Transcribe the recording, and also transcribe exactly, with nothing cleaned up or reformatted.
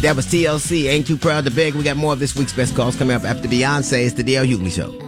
That was T L C, Ain't Too Proud to Beg. We got more of this week's best calls coming up after Beyonce. It's the D L Hughley Show.